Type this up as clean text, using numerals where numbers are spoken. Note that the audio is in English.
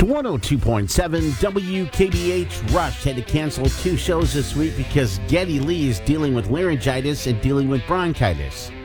It's 102.7 WKBH. Rush had to cancel 2 shows this week because Geddy Lee is dealing with laryngitis and dealing with bronchitis.